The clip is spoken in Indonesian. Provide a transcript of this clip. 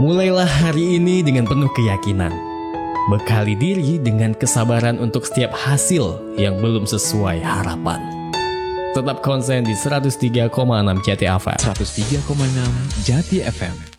Mulailah hari ini dengan penuh keyakinan. Bekali diri dengan kesabaran untuk setiap hasil yang belum sesuai harapan. Tetap konsen di 103,6 Jati FM. 103,6 Jati FM.